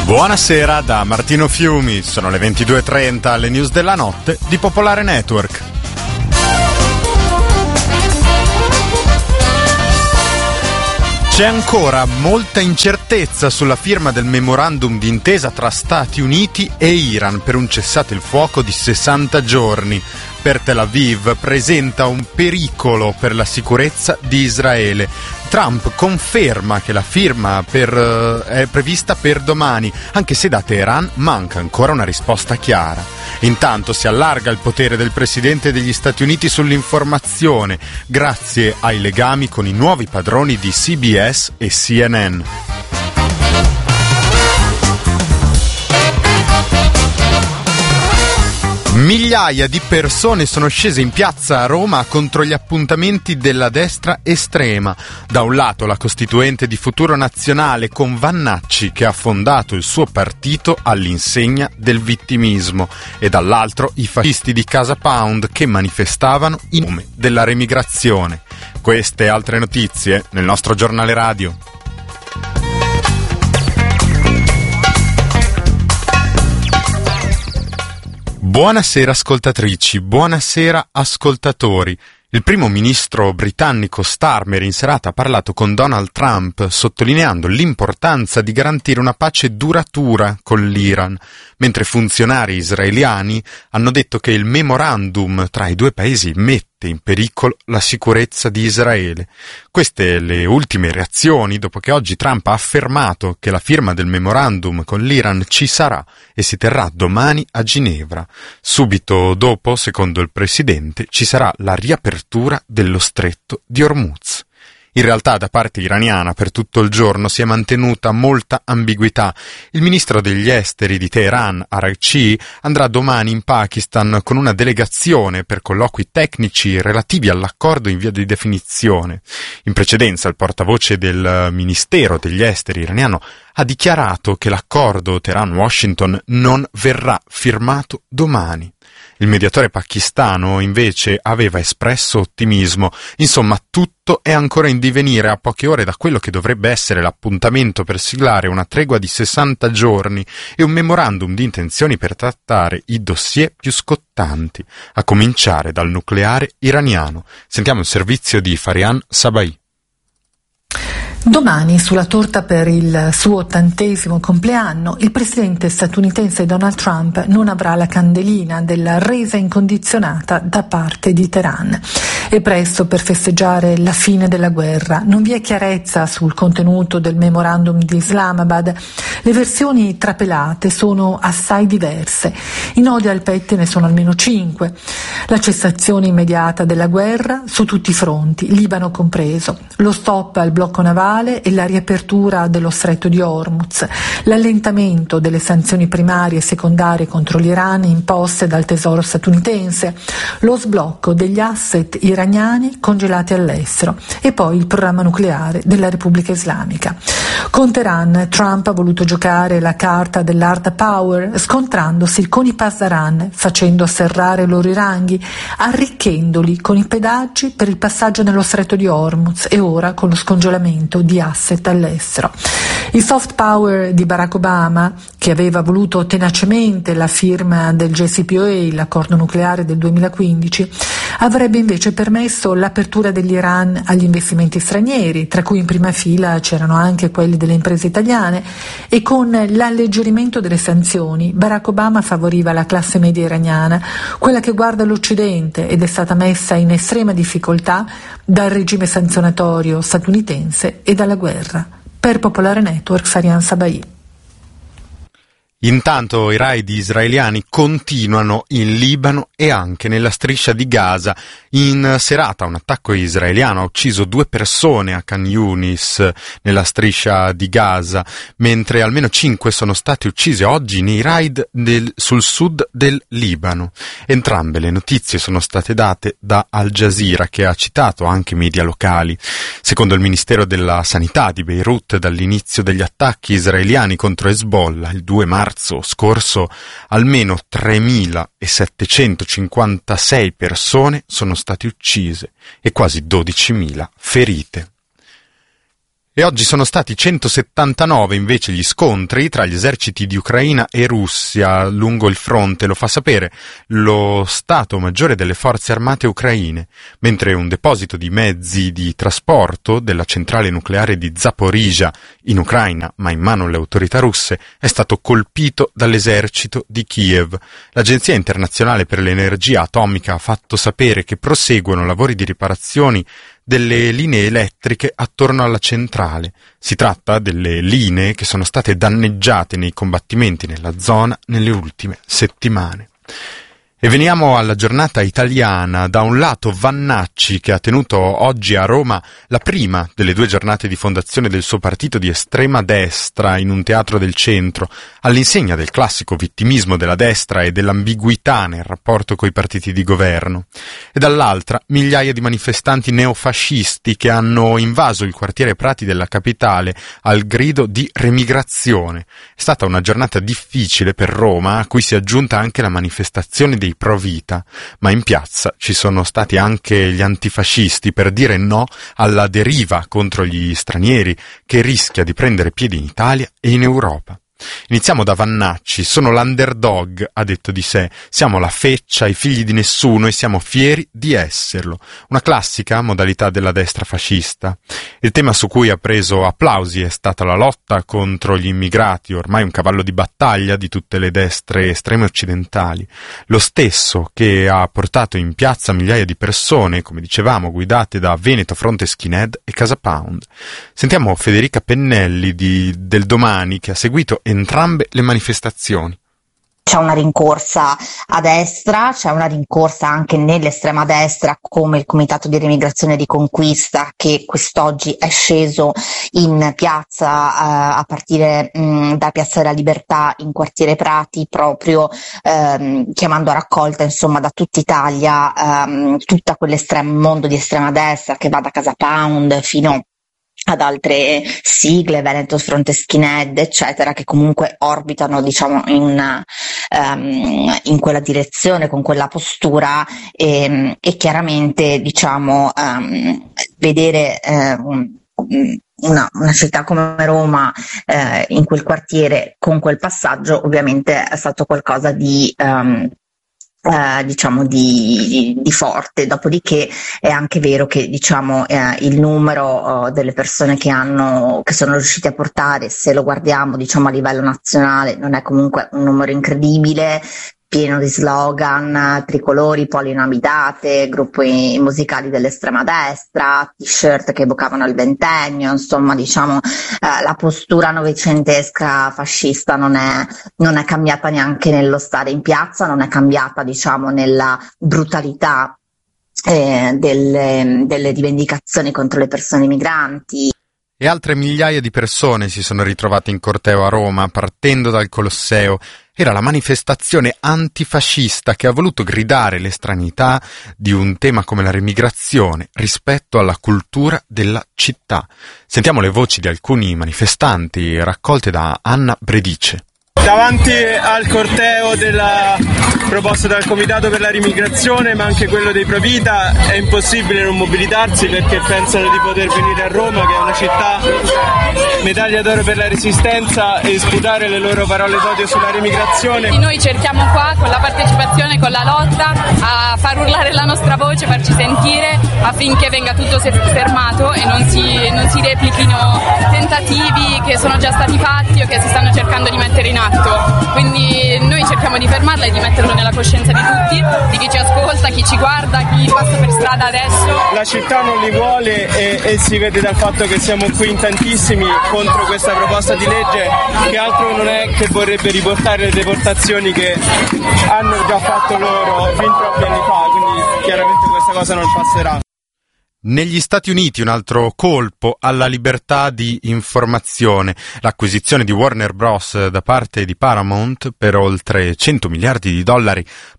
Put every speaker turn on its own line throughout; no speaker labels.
Buonasera da Martino Fiumi, sono le 22:30, alle news della notte di Popolare Network. C'è ancora molta incertezza sulla firma del memorandum d'intesa tra Stati Uniti e Iran per un cessate il fuoco di 60 giorni. Per Tel Aviv presenta un pericolo per la sicurezza di Israele. Trump conferma che la firma è prevista per domani, anche se da Teheran manca ancora una risposta chiara. Intanto si allarga il potere del presidente degli Stati Uniti sull'informazione, grazie ai legami con i nuovi padroni di CBS e CNN. Migliaia di persone sono scese in piazza a Roma contro gli appuntamenti della destra estrema. Da un lato la costituente di Futuro Nazionale con Vannacci, che ha fondato il suo partito all'insegna del vittimismo, e dall'altro i fascisti di Casa Pound che manifestavano in nome della remigrazione. Queste e altre notizie nel nostro giornale radio. Buonasera ascoltatrici, buonasera ascoltatori. Il primo ministro britannico Starmer in serata ha parlato con Donald Trump, sottolineando l'importanza di garantire una pace duratura con l'Iran, mentre funzionari israeliani hanno detto che il memorandum tra i due paesi mette in pericolo la sicurezza di Israele. Queste le ultime reazioni dopo che oggi Trump ha affermato che la firma del memorandum con l'Iran ci sarà e si terrà domani a Ginevra. Subito dopo, secondo il presidente, ci sarà la riapertura dello stretto di Hormuz. In realtà da parte iraniana per tutto il giorno si è mantenuta molta ambiguità. Il ministro degli esteri di Teheran, Araghchi, andrà domani in Pakistan con una delegazione per colloqui tecnici relativi all'accordo in via di definizione. In precedenza il portavoce del Ministero degli Esteri iraniano ha dichiarato che l'accordo Teheran-Washington non verrà firmato domani. Il mediatore pakistano invece aveva espresso ottimismo. Insomma, tutto è ancora in divenire a poche ore da quello che dovrebbe essere l'appuntamento per siglare una tregua di 60 giorni e un memorandum di intenzioni per trattare i dossier più scottanti, a cominciare dal nucleare iraniano. Sentiamo il servizio di Farian Sabai.
Domani, sulla torta per il suo 80° compleanno, il presidente statunitense Donald Trump non avrà la candelina della resa incondizionata da parte di Teheran. È presto per festeggiare la fine della guerra. Non vi è chiarezza sul contenuto del memorandum di Islamabad. Le versioni trapelate sono assai diverse. I nodi al pettine sono almeno 5. La cessazione immediata della guerra su tutti i fronti, Libano compreso. Lo stop al blocco navale e la riapertura dello stretto di Hormuz, l'allentamento delle sanzioni primarie e secondarie contro l'Iran imposte dal tesoro statunitense, lo sblocco degli asset iraniani congelati all'estero e poi il programma nucleare della Repubblica Islamica. Con Teheran, Trump ha voluto giocare la carta dell'hard power, scontrandosi con i pasdaran, facendo serrare i loro ranghi, arricchendoli con i pedaggi per il passaggio nello stretto di Hormuz e ora con lo scongelamento di asset all'estero. Il soft power di Barack Obama, che aveva voluto tenacemente la firma del JCPOA, l'accordo nucleare del 2015, avrebbe invece permesso l'apertura dell'Iran agli investimenti stranieri, tra cui in prima fila c'erano anche quelli delle imprese italiane, e con l'alleggerimento delle sanzioni Barack Obama favoriva la classe media iraniana, quella che guarda l'Occidente ed è stata messa in estrema difficoltà dal regime sanzionatorio statunitense e dalla guerra. Per Popolare Network, Farian Sabai.
Intanto i raid israeliani continuano in Libano e anche nella striscia di Gaza. In serata un attacco israeliano ha ucciso 2 persone a Khan Yunis, nella striscia di Gaza, mentre almeno 5 sono stati uccisi oggi nei raid sul sud del Libano. Entrambe le notizie sono state date da Al Jazeera, che ha citato anche media locali. Secondo il Ministero della Sanità di Beirut, dall'inizio degli attacchi israeliani contro Hezbollah il 2 marzo scorso, almeno 3.756 persone sono state uccise e quasi 12.000 ferite. E oggi sono stati 179 invece gli scontri tra gli eserciti di Ucraina e Russia lungo il fronte, lo fa sapere lo Stato Maggiore delle Forze Armate ucraine, mentre un deposito di mezzi di trasporto della centrale nucleare di Zaporizhzhia in Ucraina, ma in mano alle autorità russe, è stato colpito dall'esercito di Kiev. L'Agenzia Internazionale per l'Energia Atomica ha fatto sapere che proseguono lavori di riparazioni delle linee elettriche attorno alla centrale. Si tratta delle linee che sono state danneggiate nei combattimenti nella zona nelle ultime settimane. E veniamo alla giornata italiana. Da un lato Vannacci, che ha tenuto oggi a Roma la prima delle 2 giornate di fondazione del suo partito di estrema destra in un teatro del centro, all'insegna del classico vittimismo della destra e dell'ambiguità nel rapporto coi partiti di governo. E dall'altra migliaia di manifestanti neofascisti che hanno invaso il quartiere Prati della capitale al grido di remigrazione. È stata una giornata difficile per Roma, a cui si è aggiunta anche la manifestazione dei Pro Vita, ma in piazza ci sono stati anche gli antifascisti per dire no alla deriva contro gli stranieri che rischia di prendere piede in Italia e in Europa. Iniziamo da Vannacci. Sono l'underdog, ha detto di sé, siamo la feccia, i figli di nessuno e siamo fieri di esserlo. Una classica modalità della destra fascista. Il tema su cui ha preso applausi è stata la lotta contro gli immigrati, ormai un cavallo di battaglia di tutte le destre estreme occidentali. Lo stesso che ha portato in piazza migliaia di persone, come dicevamo, guidate da Veneto Fronte Skinhead e Casa Pound. Sentiamo Federica Pennelli del Domani, che ha seguito entrambe le manifestazioni.
C'è una rincorsa a destra, c'è una rincorsa anche nell'estrema destra, come il Comitato di Remigrazione di Conquista, che quest'oggi è sceso in piazza a partire da Piazza della Libertà in quartiere Prati, proprio chiamando a raccolta insomma da tutta Italia tutta quell'estremo mondo di estrema destra che va da Casa Pound fino ad altre sigle, Veneto Fronte Skinhead, eccetera, che comunque orbitano, diciamo, in quella direzione, con quella postura, e chiaramente, diciamo, vedere una città come Roma in quel quartiere con quel passaggio ovviamente è stato qualcosa di diciamo di forte. Dopodiché è anche vero che, diciamo, il numero delle persone che sono riusciti a portare, se lo guardiamo, diciamo, a livello nazionale, non è comunque un numero incredibile, pieno di slogan, tricolori, polinamidate, gruppi musicali dell'estrema destra, t-shirt che evocavano il ventennio, insomma, diciamo, la postura novecentesca fascista non è cambiata neanche nello stare in piazza, non è cambiata, diciamo, nella brutalità delle rivendicazioni contro le persone migranti.
E altre migliaia di persone si sono ritrovate in corteo a Roma, partendo dal Colosseo. Era la manifestazione antifascista che ha voluto gridare l'estraneità di un tema come la remigrazione rispetto alla cultura della città. Sentiamo le voci di alcuni manifestanti raccolte da Anna Bredice.
Davanti al corteo della proposta dal Comitato per la Rimigrazione, ma anche quello dei Pro Vita, è impossibile non mobilitarsi perché pensano di poter venire a Roma, che è una città medaglia d'oro per la resistenza, e sputare le loro parole d'odio sulla rimigrazione.
Noi cerchiamo qua, con la partecipazione, con la lotta, a far urlare la nostra voce, farci sentire, affinché venga tutto fermato e non si replichino tentativi che sono già stati fatti o che si stanno cercando di mettere in atto. Quindi noi cerchiamo di fermarla e di metterlo nella coscienza di tutti, di chi ci ascolta, chi ci guarda, chi passa per strada adesso.
La città non li vuole e si vede dal fatto che siamo qui in tantissimi contro questa proposta di legge, che altro non è che vorrebbe riportare le deportazioni che hanno già fatto loro fin troppi anni fa, quindi chiaramente questa cosa non passerà.
Negli Stati Uniti un altro colpo alla libertà di informazione, l'acquisizione di Warner Bros. Da parte di Paramount per oltre $100 miliardi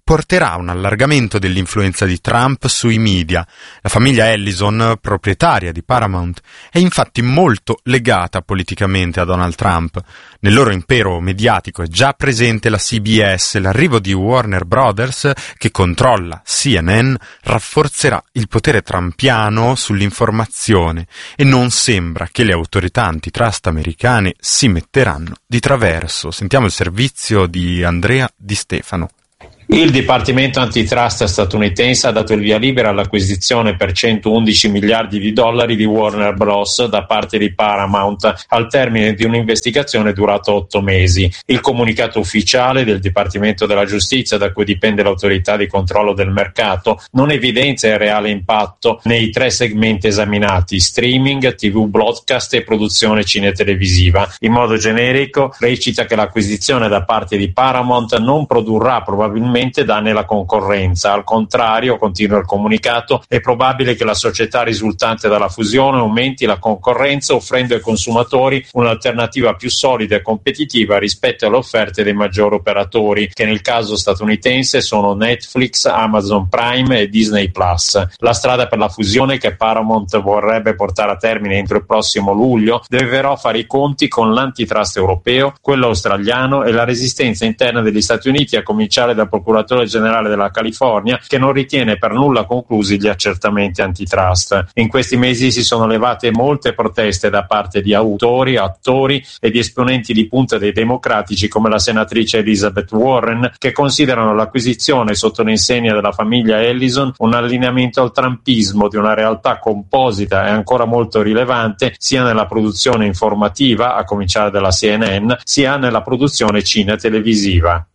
porterà a un allargamento dell'influenza di Trump sui media. La famiglia Ellison, proprietaria di Paramount, è infatti molto legata politicamente a Donald Trump. Nel loro impero mediatico è già presente la CBS. L'arrivo di Warner Brothers, che controlla CNN, rafforzerà il potere trumpiano sull'informazione e non sembra che le autorità antitrust americane si metteranno di traverso. Sentiamo il servizio di Andrea Di Stefano.
Il Dipartimento Antitrust statunitense ha dato il via libera all'acquisizione per $111 miliardi di Warner Bros. Da parte di Paramount al termine di un'investigazione durata 8 mesi. Il comunicato ufficiale del Dipartimento della Giustizia, da cui dipende l'autorità di controllo del mercato, non evidenzia il reale impatto nei 3 segmenti esaminati: streaming, TV broadcast e produzione cinetelevisiva. In modo generico recita che l'acquisizione da parte di Paramount non produrrà probabilmente danni alla concorrenza. Al contrario, continua il comunicato, è probabile che la società risultante dalla fusione aumenti la concorrenza, offrendo ai consumatori un'alternativa più solida e competitiva rispetto alle offerte dei maggiori operatori, che nel caso statunitense sono Netflix, Amazon Prime e Disney Plus. La strada per la fusione, che Paramount vorrebbe portare a termine entro il prossimo luglio, deve però fare i conti con l'antitrust europeo, quello australiano e la resistenza interna degli Stati Uniti, a cominciare dal procuratore generale della California, che non ritiene per nulla conclusi gli accertamenti antitrust. In questi mesi si sono levate molte proteste da parte di autori, attori e di esponenti di punta dei democratici, come la senatrice Elizabeth Warren, che considerano l'acquisizione sotto l'insegna della famiglia Ellison un allineamento al trumpismo di una realtà composita e ancora molto rilevante sia nella produzione informativa, a cominciare dalla CNN, sia nella produzione cinetelevisiva.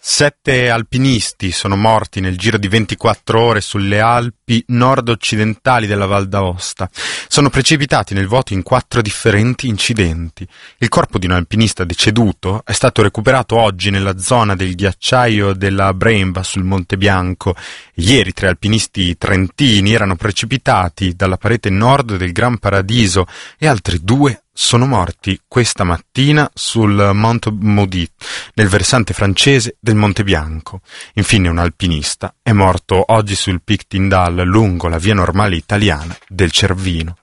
7 alpinisti sono morti nel giro di 24 ore sulle Alpi nord-occidentali della Val d'Aosta. Sono precipitati nel vuoto in 4 differenti incidenti. Il corpo di un alpinista deceduto è stato recuperato oggi nella zona del ghiacciaio della Bremba sul Monte Bianco. Ieri 3 alpinisti trentini erano precipitati dalla parete nord del Gran Paradiso e altri 2 sono morti questa mattina sul Mont Maudit, nel versante francese del Monte Bianco. Infine un alpinista è morto oggi sul Pic Tindal, lungo la via normale italiana del Cervino.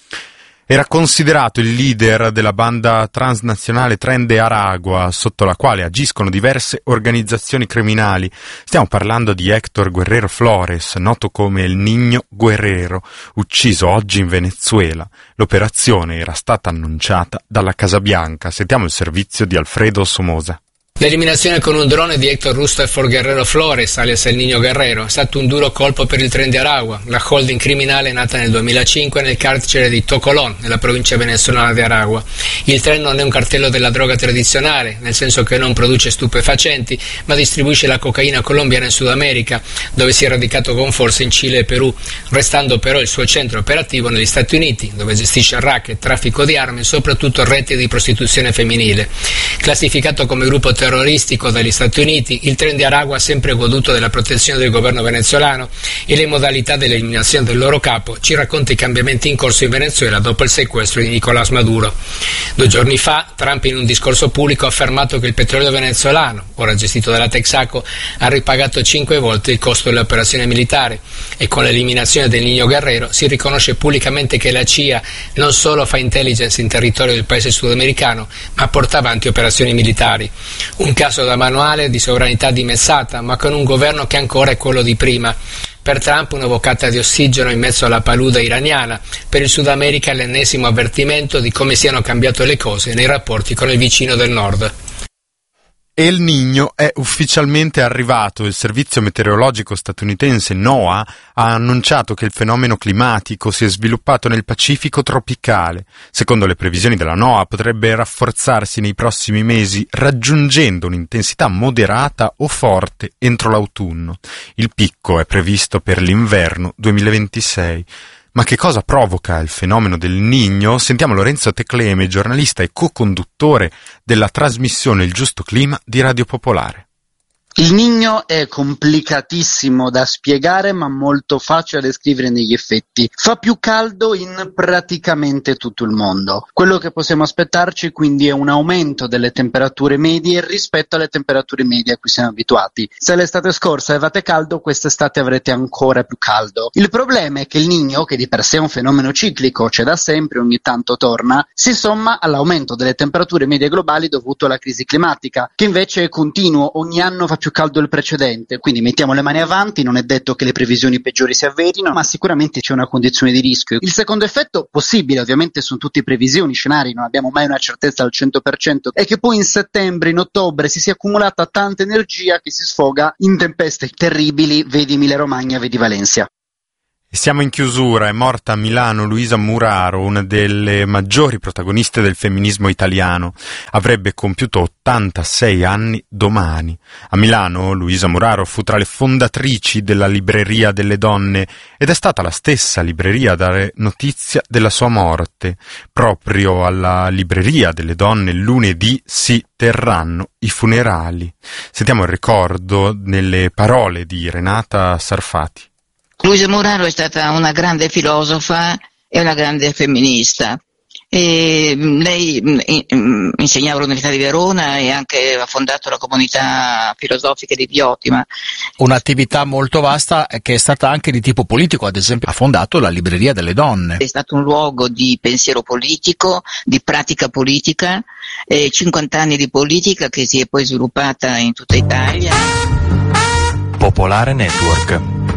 Era considerato il leader della banda transnazionale Tren de Aragua, sotto la quale agiscono diverse organizzazioni criminali. Stiamo parlando di Héctor Guerrero Flores, noto come El Niño Guerrero, ucciso oggi in Venezuela. L'operazione era stata annunciata dalla Casa Bianca. Sentiamo il servizio di Alfredo Somoza.
L'eliminazione con un drone di Héctor Rustherford Guerrero Flores, alias El Niño Guerrero, è stato un duro colpo per il Tren de Aragua, la holding criminale nata nel 2005 nel carcere di Tocolón, nella provincia venezuelana di Aragua. Il tren non è un cartello della droga tradizionale, nel senso che non produce stupefacenti, ma distribuisce la cocaina colombiana in Sud America, dove si è radicato con forza in Cile e Perù, restando però il suo centro operativo negli Stati Uniti, dove gestisce racket, traffico di armi e soprattutto reti di prostituzione femminile. Classificato come gruppo terroristico dagli Stati Uniti, il Tren de Aragua ha sempre goduto della protezione del governo venezuelano e le modalità dell'eliminazione del loro capo ci racconta i cambiamenti in corso in Venezuela dopo il sequestro di Nicolás Maduro. 2 giorni fa Trump, in un discorso pubblico, ha affermato che il petrolio venezuelano, ora gestito dalla Texaco, ha ripagato 5 volte il costo dell'operazione militare, e con l'eliminazione del Niño Guerrero si riconosce pubblicamente che la CIA non solo fa intelligence in territorio del paese sudamericano, ma porta avanti operazioni militari. Un caso da manuale di sovranità dimezzata, ma con un governo che ancora è quello di prima. Per Trump una boccata di ossigeno in mezzo alla palude iraniana, per il Sud America l'ennesimo avvertimento di come siano cambiate le cose nei rapporti con il vicino del nord.
El Niño è ufficialmente arrivato. Il servizio meteorologico statunitense NOAA ha annunciato che il fenomeno climatico si è sviluppato nel Pacifico tropicale. Secondo le previsioni della NOAA potrebbe rafforzarsi nei prossimi mesi, raggiungendo un'intensità moderata o forte entro l'autunno. Il picco è previsto per l'inverno 2026. Ma che cosa provoca il fenomeno del Niño? Sentiamo Lorenzo Tecleme, giornalista e co-conduttore della trasmissione Il Giusto Clima di Radio Popolare.
Il Niño è complicatissimo da spiegare ma molto facile da descrivere negli effetti. Fa più caldo in praticamente tutto il mondo. Quello che possiamo aspettarci quindi è un aumento delle temperature medie rispetto alle temperature medie a cui siamo abituati. Se l'estate scorsa avevate caldo, quest'estate avrete ancora più caldo. Il problema è che il Niño, che di per sé è un fenomeno ciclico, c'è da sempre, ogni tanto torna, si somma all'aumento delle temperature medie globali dovuto alla crisi climatica, che invece è continuo, ogni anno fa più caldo del precedente, quindi mettiamo le mani avanti, non è detto che le previsioni peggiori si avverino, ma sicuramente c'è una condizione di rischio. Il secondo effetto, possibile, ovviamente sono tutte previsioni, scenari, non abbiamo mai una certezza al 100%, è che poi in settembre, in ottobre si sia accumulata tanta energia che si sfoga in tempeste terribili, vedi Emilia Romagna, vedi Valencia.
Siamo in chiusura, è morta a Milano Luisa Muraro, una delle maggiori protagoniste del femminismo italiano. Avrebbe compiuto 86 anni domani. A Milano Luisa Muraro fu tra le fondatrici della Libreria delle Donne ed è stata la stessa libreria a dare notizia della sua morte. Proprio alla Libreria delle Donne lunedì si terranno i funerali. Sentiamo il ricordo nelle parole di Renata Sarfati.
Luisa Muraro è stata una grande filosofa e una grande femminista. E lei insegnava all'Università di Verona e anche ha fondato la comunità filosofica di Diotima.
Un'attività molto vasta che è stata anche di tipo politico, ad esempio ha fondato la Libreria delle Donne.
È stato un luogo di pensiero politico, di pratica politica, 50 anni di politica che si è poi sviluppata in tutta Italia.
Popolare Network.